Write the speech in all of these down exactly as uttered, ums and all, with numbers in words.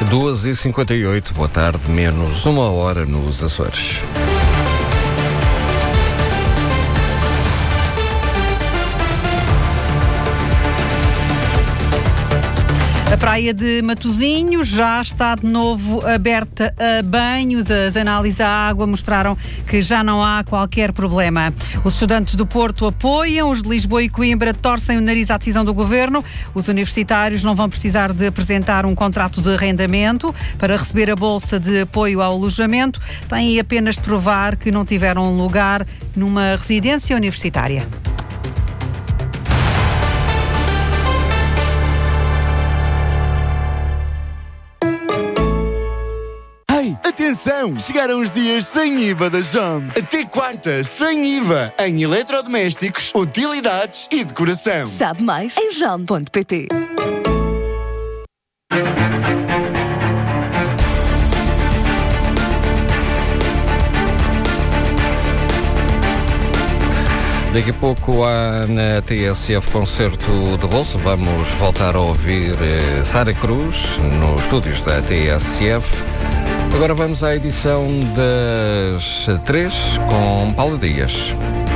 duas e cinquenta e oito, boa tarde, menos uma hora nos Açores. A praia de Matosinhos já está de novo aberta a banhos. As análises à água mostraram que já não há qualquer problema. Os estudantes do Porto apoiam, os de Lisboa e Coimbra torcem o nariz à decisão do governo. Os universitários não vão precisar de apresentar um contrato de arrendamento para receber a bolsa de apoio ao alojamento. Têm apenas de provar que não tiveram lugar numa residência universitária. Atenção! Chegaram os dias sem I V A da Jom. Até quarta, sem I V A, em eletrodomésticos, utilidades e decoração. Sabe mais em jom ponto pt. Daqui a pouco há na T S F concerto de bolso. Vamos voltar a ouvir eh, Sara Cruz nos estúdios da T S F. Agora vamos à edição das três com Paulo Dias.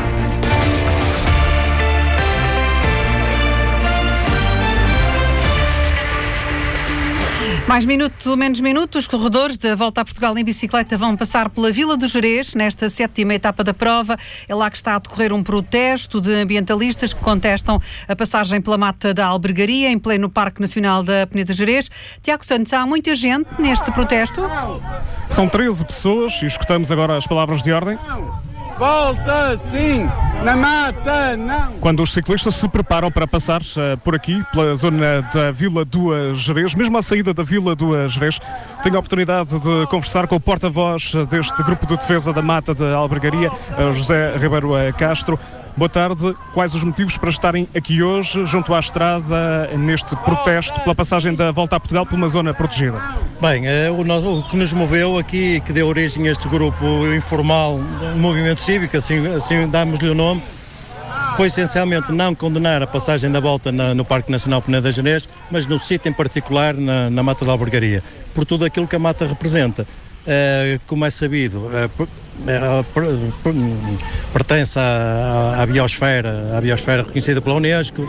Mais minuto, menos minuto, os corredores da Volta a Portugal em bicicleta vão passar pela Vila do Gerês, nesta sétima etapa da prova. É lá que está a decorrer um protesto de ambientalistas que contestam a passagem pela Mata da Albergaria, em pleno Parque Nacional da Peneda Gerês. Tiago Santos, há muita gente neste protesto? São treze pessoas e escutamos agora as palavras de ordem. Volta sim, na mata não. Quando os ciclistas se preparam para passar uh, por aqui, pela zona da Vila do Gerês, mesmo à saída da Vila do Gerês, tenho a oportunidade de conversar com o porta-voz deste grupo de defesa da Mata da Albergaria, uh, José Ribeiro Castro. Boa tarde. Quais os motivos para estarem aqui hoje, junto à estrada, neste protesto pela passagem da Volta a Portugal por uma zona protegida? Bem, é, o, o que nos moveu aqui, que deu origem a este grupo informal, um movimento cívico, assim, assim damos-lhe o nome, foi essencialmente não condenar a passagem da Volta na, no Parque Nacional Peneda Gerês, mas no sítio em particular, na, na Mata da Albergaria, por tudo aquilo que a Mata representa. Uh, como é sabido, uh, per, uh, per, per, pertence à, à biosfera, à biosfera reconhecida pela Unesco,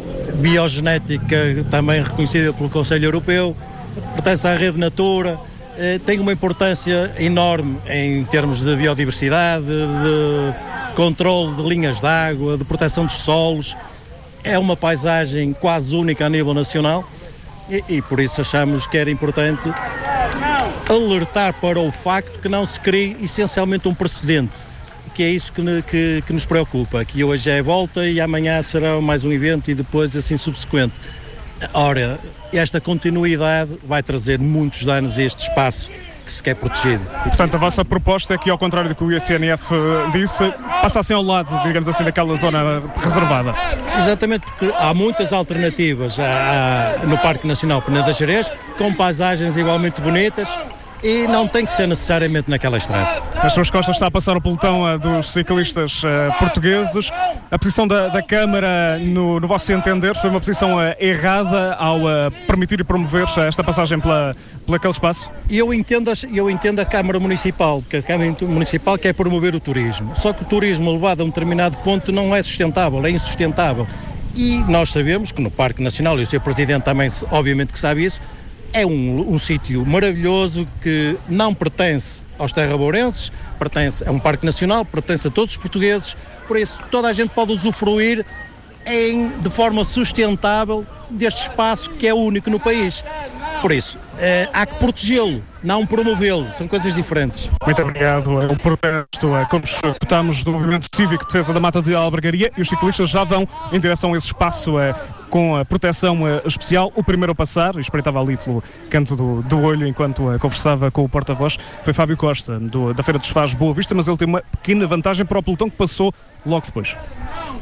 biogenética também reconhecida pelo Conselho Europeu, pertence à rede Natura, uh, tem uma importância enorme em termos de biodiversidade, de controle de linhas de água, de proteção dos solos. É uma paisagem quase única a nível nacional e, e por isso achamos que era importante alertar para o facto que não se crie essencialmente um precedente, que é isso que, que, que nos preocupa, que hoje é a volta e amanhã será mais um evento e depois assim subsequente. Ora, esta continuidade vai trazer muitos danos a este espaço que se quer protegido. E, portanto, a vossa proposta é que, ao contrário do que o I C N F disse, passassem ao lado, digamos assim, daquela zona reservada. Exatamente, porque há muitas alternativas há, há, no Parque Nacional Peneda Gerês, com paisagens igualmente bonitas, e não tem que ser necessariamente naquela estrada. Nas suas costas está a passar o pelotão uh, dos ciclistas uh, portugueses. A posição da, da Câmara, no, no vosso entender, foi uma posição uh, errada ao uh, permitir e promover uh, esta passagem pela, pela aquele espaço? Eu entendo, eu entendo a Câmara Municipal, que a Câmara Municipal quer promover o turismo. Só que o turismo levado a um determinado ponto não é sustentável, é insustentável. E nós sabemos que no Parque Nacional, e o senhor Presidente também obviamente que sabe isso, é um, um sítio maravilhoso que não pertence aos terrabourenses, pertence a um parque nacional, pertence a todos os portugueses, por isso toda a gente pode usufruir em, de forma sustentável deste espaço que é único no país. Por isso, eh, há que protegê-lo, não promovê-lo, são coisas diferentes. Muito obrigado. O protesto, é, como escutamos, do Movimento Cívico de Defesa da Mata de Albergaria, e os ciclistas já vão em direção a esse espaço é, com a proteção é, especial. O primeiro a passar, espreitava ali pelo canto do, do olho enquanto é, conversava com o porta-voz, foi Fábio Costa, do, da Feira dos Faz Boa Vista, mas ele tem uma pequena vantagem para o pelotão que passou logo depois.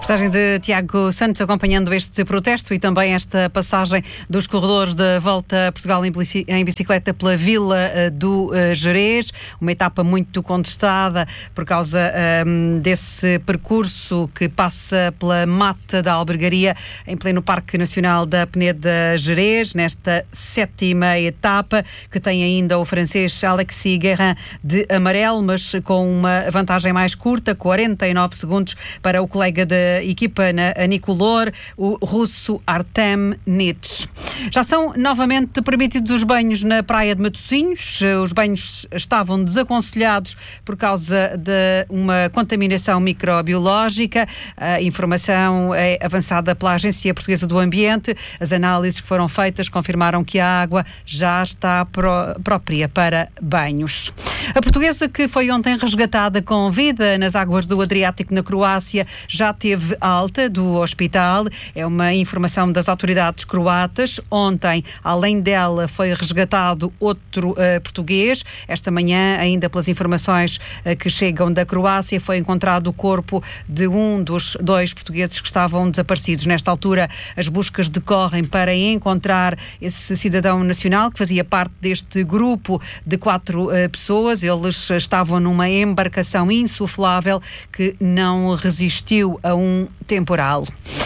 Reportagem de Tiago Santos acompanhando este protesto e também esta passagem dos corredores da Volta a Portugal em bicicleta pela Vila do Gerês, uma etapa muito contestada por causa um, desse percurso que passa pela Mata da Albergaria em pleno Parque Nacional da Peneda Gerês, nesta sétima etapa, que tem ainda o francês Alexis Guérin de amarelo, mas com uma vantagem mais curta, quarenta e nove segundos para o colega da equipa na Nicolor, o russo Artem Nitsch. Já são novamente permitidos os banhos na praia de Matosinhos. Os banhos estavam desaconselhados por causa de uma contaminação microbiológica. A informação é avançada pela Agência Portuguesa do Ambiente. As análises que foram feitas confirmaram que a água já está pró- própria para banhos. A portuguesa que foi ontem resgatada com vida nas águas do Adriático na Croácia já teve alta do hospital. É uma informação das autoridades croatas. Ontem, além dela, foi resgatado outro uh, português. Esta manhã, ainda pelas informações uh, que chegam da Croácia, foi encontrado o corpo de um dos dois portugueses que estavam desaparecidos. Nesta altura, as buscas decorrem para encontrar esse cidadão nacional que fazia parte deste grupo de quatro uh, pessoas. Eles estavam numa embarcação insuflável que não resistiu a um temporal.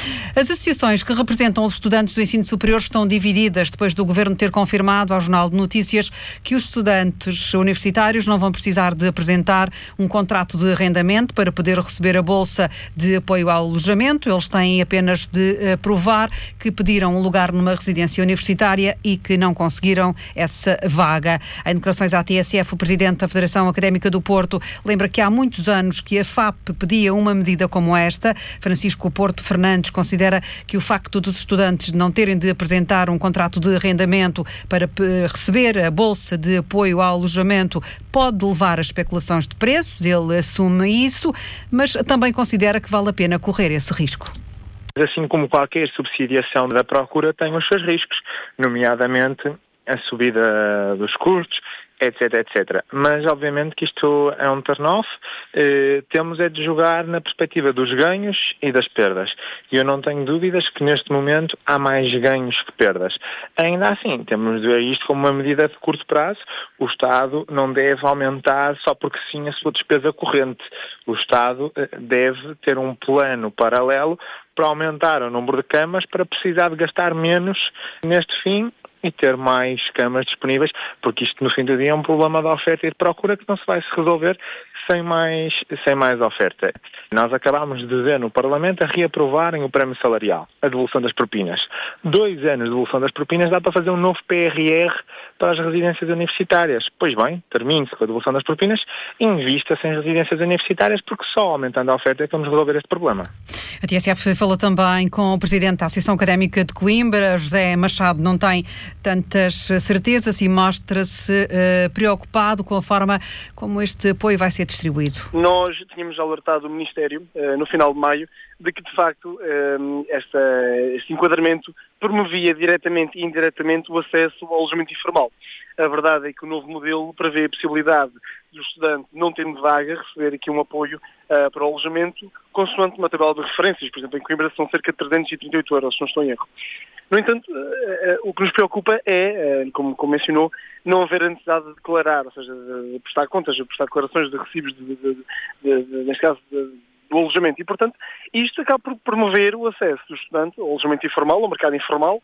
As associações que representam os estudantes do ensino superior estão divididas depois do Governo ter confirmado ao Jornal de Notícias que os estudantes universitários não vão precisar de apresentar um contrato de arrendamento para poder receber a bolsa de apoio ao alojamento. Eles têm apenas de uh, provar que pediram um lugar numa residência universitária e que não conseguiram essa vaga. Em declarações à T S F, o presidente da Federação Académica do Porto lembra que há muitos anos que a F A P pedia uma medida como esta. Francisco Porto Fernandes considera que o facto dos estudantes não terem de apresentar um contrato de arrendamento para p- receber a bolsa de apoio ao alojamento pode levar a especulações de preços. Ele assume isso, mas também considera que vale a pena correr esse risco. Assim como qualquer subsidiação da procura tem os seus riscos, nomeadamente a subida dos custos, etc, etcétera. Mas, obviamente, que isto é um turn-off. Eh, temos é de jogar na perspectiva dos ganhos e das perdas. E eu não tenho dúvidas que, neste momento, há mais ganhos que perdas. Ainda assim, temos de ver isto como uma medida de curto prazo. O Estado não deve aumentar só porque sim a sua despesa corrente. O Estado eh, deve ter um plano paralelo para aumentar o número de camas para precisar de gastar menos neste fim e ter mais camas disponíveis, porque isto no fim do dia é um problema de oferta e de procura que não se vai se resolver sem mais, sem mais oferta. Nós acabámos de ver no Parlamento a reaprovarem o prémio salarial, a devolução das propinas. Dois anos de devolução das propinas dá para fazer um novo P R R para as residências universitárias. Pois bem, termine-se com a devolução das propinas, invista-se em residências universitárias, porque só aumentando a oferta é que vamos resolver este problema. A T S F falou também com o presidente da Associação Académica de Coimbra. José Machado não tem tantas certezas e mostra-se uh, preocupado com a forma como este apoio vai ser distribuído. Nós tínhamos alertado o Ministério, uh, no final de maio, de que, de facto, uh, esta, este enquadramento promovia diretamente e indiretamente o acesso ao alojamento informal. A verdade é que o novo modelo prevê a possibilidade do estudante, não tendo vaga, receber aqui um apoio uh, para o alojamento, consoante uma tabela de referências. Por exemplo, em Coimbra são cerca de trezentos e trinta e oito euros, se não estou em erro. No entanto, uh, uh, o que nos preocupa é, uh, como, como mencionou, não haver a necessidade de declarar, ou seja, de, de prestar contas, de prestar declarações de recibos, de, de, de, de, de, neste caso, de, do alojamento. E, portanto, isto acaba por promover o acesso do estudante ao alojamento informal, ao mercado informal,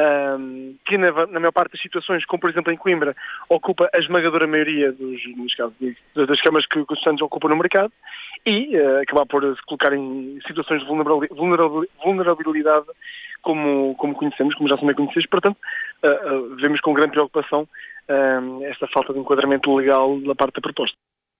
um, que na, na maior parte das situações, como por exemplo em Coimbra, ocupa a esmagadora maioria dos, neste caso, das câmaras que, que os estudantes ocupam no mercado, e uh, acabar por se colocar em situações de vulnerabilidade, vulnerabilidade como, como conhecemos, como já são bem conhecidos. Portanto, uh, uh, vemos com grande preocupação uh, esta falta de enquadramento legal da parte da proposta.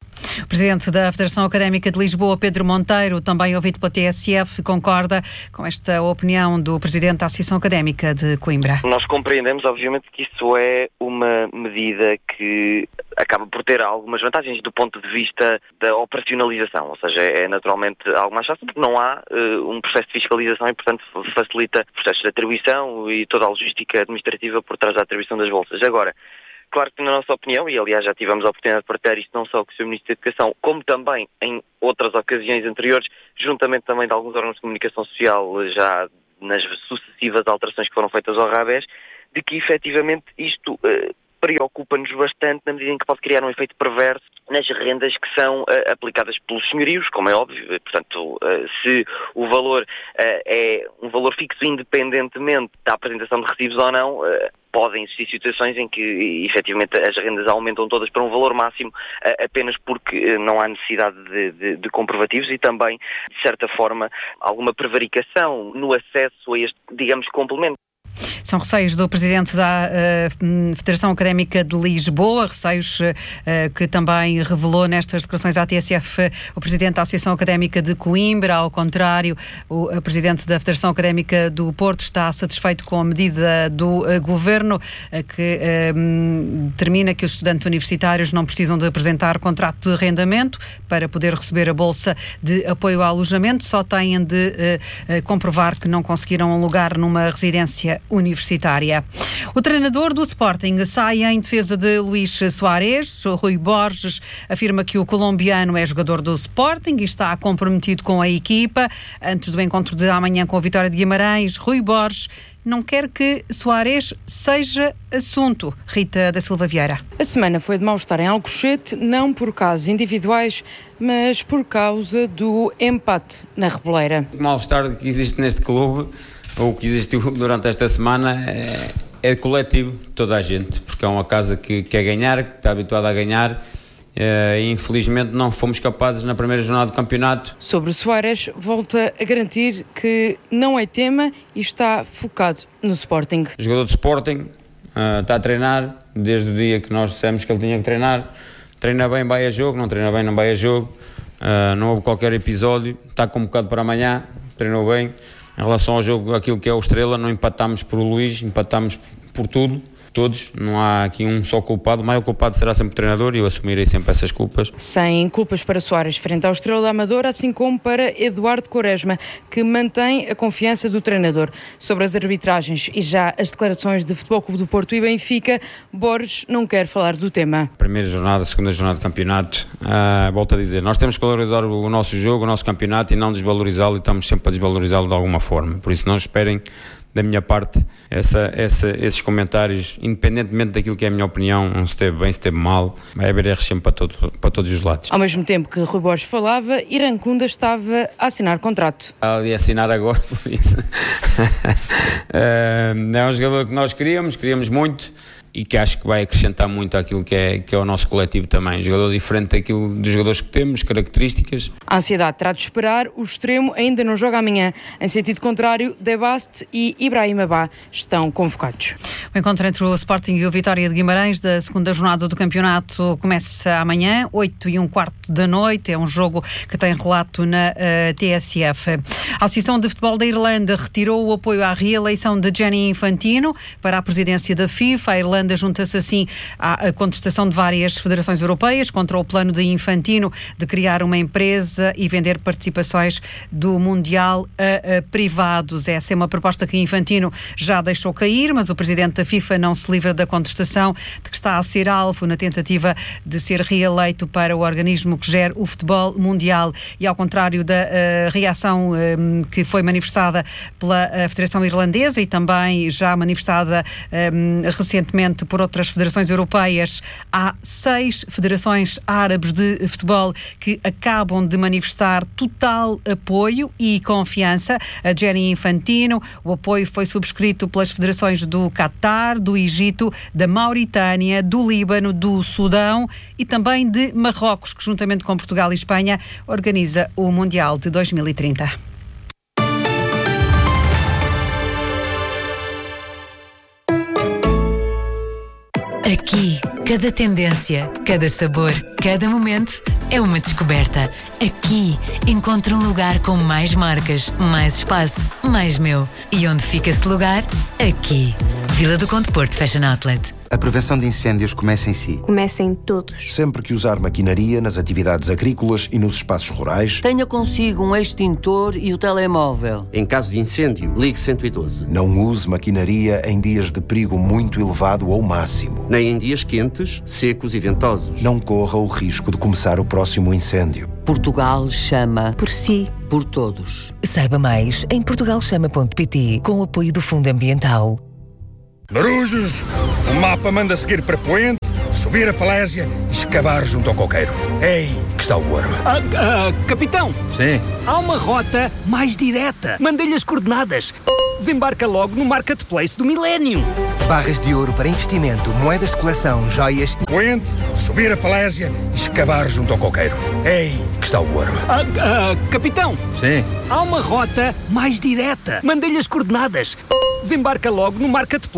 O presidente da Federação Académica de Lisboa, Pedro Monteiro, também ouvido pela T S F, concorda com esta opinião do presidente da Associação Académica de Coimbra. Nós compreendemos, obviamente, que isso é uma medida que acaba por ter algumas vantagens do ponto de vista da operacionalização, ou seja, é naturalmente algo mais fácil porque não há uh, um processo de fiscalização e, portanto, facilita processos de atribuição e toda a logística administrativa por trás da atribuição das bolsas. Agora, Claro que na nossa opinião, e aliás já tivemos a oportunidade de partilhar isto não só com o senhor Ministro da Educação, como também em outras ocasiões anteriores, juntamente também de alguns órgãos de comunicação social, já nas sucessivas alterações que foram feitas ao RABES, de que efetivamente isto uh, preocupa-nos bastante na medida em que pode criar um efeito perverso nas rendas que são uh, aplicadas pelos senhorios, como é óbvio. Portanto, uh, se o valor uh, é um valor fixo independentemente da apresentação de recibos ou não, uh, podem existir situações em que efetivamente as rendas aumentam todas para um valor máximo uh, apenas porque uh, não há necessidade de, de, de comprovativos e também, de certa forma, alguma prevaricação no acesso a este, digamos, complemento. São receios do Presidente da uh, Federação Académica de Lisboa, receios uh, que também revelou nestas declarações à T S F uh, o Presidente da Associação Académica de Coimbra. Ao contrário, o uh, Presidente da Federação Académica do Porto está satisfeito com a medida do uh, Governo, uh, que uh, determina que os estudantes universitários não precisam de apresentar contrato de arrendamento para poder receber a bolsa de apoio ao alojamento, só têm de uh, uh, comprovar que não conseguiram um lugar numa residência universitária. O treinador do Sporting sai em defesa de Luís Soares. Rui Borges afirma que o colombiano é jogador do Sporting e está comprometido com a equipa. Antes do encontro de amanhã com a Vitória de Guimarães, Rui Borges não quer que Soares seja assunto. Rita da Silva Vieira. A semana foi de mal-estar em Alcochete, não por casos individuais, mas por causa do empate na Reboleira. O mal-estar que existe neste clube, ou que existiu durante esta semana, é, é coletivo, toda a gente, porque é uma casa que quer ganhar, que está habituada a ganhar, e infelizmente não fomos capazes na primeira jornada do campeonato. Sobre o Soares, volta a garantir que não é tema e está focado no Sporting. O jogador do Sporting uh, está a treinar desde o dia que nós dissemos que ele tinha que treinar. Treina bem, vai a jogo, não treina bem, não vai a jogo. Uh, não houve qualquer episódio, está convocado para amanhã, treinou bem. Em relação ao jogo, aquilo que é o Estrela, não empatámos por Luís, empatámos por tudo, todos. Não há aqui um só culpado. O maior culpado será sempre o treinador e eu assumirei sempre essas culpas. Sem culpas para Soares frente ao Estrela da Amadora, assim como para Eduardo Quaresma, que mantém a confiança do treinador. Sobre as arbitragens e já as declarações de Futebol Clube do Porto e Benfica, Borges não quer falar do tema. Primeira jornada, segunda jornada de campeonato, uh, volto a dizer, nós temos que valorizar o nosso jogo, o nosso campeonato e não desvalorizá-lo, e estamos sempre a desvalorizá-lo de alguma forma. Por isso não esperem da minha parte essa, essa, esses comentários, independentemente daquilo que é a minha opinião, se esteve bem, se esteve mal, vai haver erros sempre para, todo, para todos os lados. Ao mesmo tempo que Rui Borges falava, Irancunda estava a assinar contrato. Está ali a assinar agora, por isso. É um jogador que nós queríamos, queríamos muito, e que acho que vai acrescentar muito àquilo que é, que é o nosso coletivo também. Um jogador diferente daquilo dos jogadores que temos, características. A ansiedade terá de esperar, o extremo ainda não joga amanhã. Em sentido contrário, Debaste e Ibrahim Abá estão convocados. O encontro entre o Sporting e o Vitória de Guimarães da segunda jornada do campeonato começa amanhã, oito e um quarto da noite. É um jogo que tem relato na uh, T S F. A Associação de Futebol da Irlanda retirou o apoio à reeleição de Gianni Infantino para a presidência da FIFA. A Irlanda junta-se assim à contestação de várias federações europeias contra o plano de Infantino de criar uma empresa e vender participações do Mundial a, a privados. Essa é uma proposta que Infantino já deixou cair, mas o presidente da FIFA não se livra da contestação de que está a ser alvo na tentativa de ser reeleito para o organismo que gera o futebol mundial. E ao contrário da uh, reação um, que foi manifestada pela uh, Federação Irlandesa e também já manifestada um, recentemente por outras federações europeias, há seis federações árabes de futebol que acabam de manifestar total apoio e confiança a Gianni Infantino. O apoio foi subscrito pelas federações do Qatar, do Egito, da Mauritânia, do Líbano, do Sudão e também de Marrocos, que juntamente com Portugal e Espanha organiza o Mundial de dois mil e trinta. Aqui, cada tendência, cada sabor, cada momento é uma descoberta. Aqui, encontro um lugar com mais marcas, mais espaço, mais meu. E onde fica esse lugar? Aqui. Vila do Conde Porto Fashion Outlet. A prevenção de incêndios começa em si. Começa em todos. Sempre que usar maquinaria nas atividades agrícolas e nos espaços rurais, tenha consigo um extintor e o telemóvel. Em caso de incêndio, ligue cento e doze. Não use maquinaria em dias de perigo muito elevado ou máximo. Nem em dias quentes, secos e ventosos. Não corra o risco de começar o próximo incêndio. Portugal chama por si, por todos. Saiba mais em portugal chama ponto pt, com o apoio do Fundo Ambiental. Marujos, o mapa manda seguir para Poente, subir a falésia e escavar junto ao coqueiro. Ei, que está o ouro. Ah, ah, capitão. Sim? Há uma rota mais direta. Mandei-lhe as coordenadas. Desembarca logo no Marketplace do Milénio. Barras de ouro para investimento, moedas de coleção, joias... Poente, subir a falésia e escavar junto ao coqueiro. Ei, que está o ouro. Ah, ah, capitão. Sim? Há uma rota mais direta. Mandei-lhe as coordenadas. Desembarca logo no Marketplace